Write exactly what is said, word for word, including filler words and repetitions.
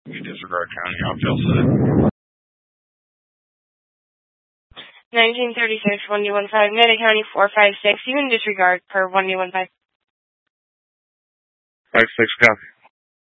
You disregard county off-jail set. nineteen thirty-six, one D one five, Neda County four five six, you can disregard per one D one five. five six, copy.